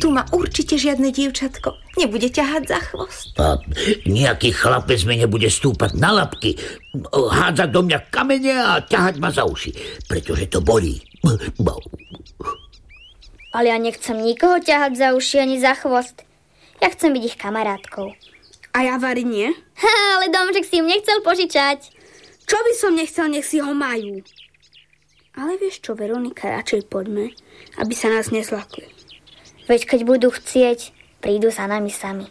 Tu ma určite žiadne dievčatko nebude ťahať za chvost. A nejaký chlapec mi nebude stúpať na labky, hádzať do mňa kamene a ťahať ma za uši, pretože to bolí. Ale ja nechcem nikoho ťahať za uši ani za chvost. Ja chcem byť ich kamarátkou. A ja Vary nie? Ale Domček si im nechcel požičať. Čo by som nechcel, nech si ho majú. Ale vieš čo, Veronika, radšej poďme, aby sa nás nezlakli. Veď keď budú chcieť, prídu za nami sami.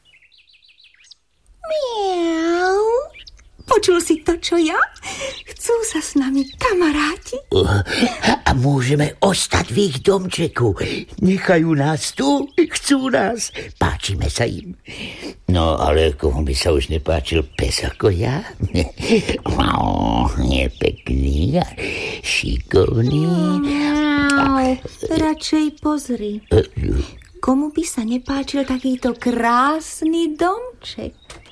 Miau. Počul si to, čo ja? Chcú sa s nami kamaráti. A môžeme ostať v ich domčeku. Nechajú nás tu, chcú nás. Páčime sa im. No, ale komu by sa už nepáčil pes ako ja? Je pekný a šikovný. Radšej pozri. Komu by sa nepáčil takýto krásny domček?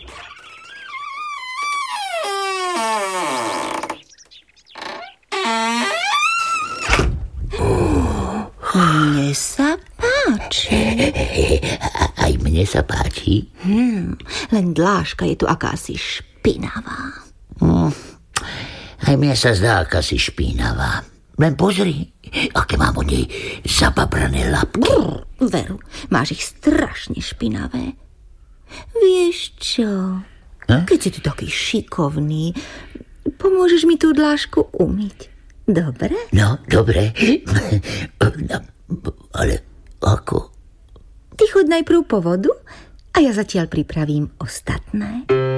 Mne sa páči. Aj mne sa páči. Len dláška je tu akási špinavá. Aj mne sa zdá akási špinavá. Len pozri, aké mám od nej zababrané labky. Veru, máš ich strašne špinavé. Vieš čo? Keď si tu taký šikovný, pomôžeš mi tú dlášku umyť. Dobre? No, dobre. Ale ako? Ty choď najprv po vodu a ja zatiaľ pripravím ostatné.